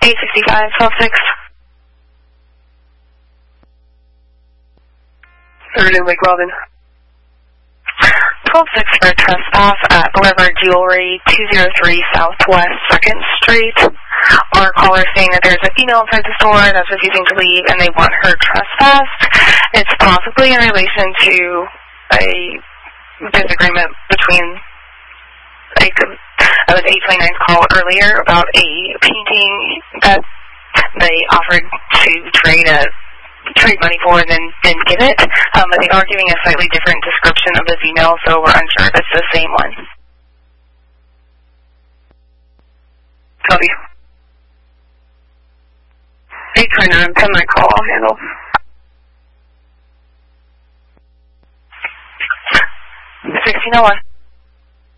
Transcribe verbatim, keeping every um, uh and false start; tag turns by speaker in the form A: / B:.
A: eight sixty-five, twelve six.
B: Third Lake Robin.
A: twelve six for trespass at Boulevard Jewelry, two oh three Southwest second Street. Our caller saying that there's a female inside the store that's refusing to leave and they want her trespassed. It's possibly in relation to a disagreement between, like, I was eight twenty-nine's call earlier about a painting that they offered to trade a trade money for and then didn't give it. Um, but they are giving a slightly different description of this email, so we're unsure if it's the same one.
B: Copy. eight twenty-nine, pen my call, I'll handle.
A: sixteen oh one.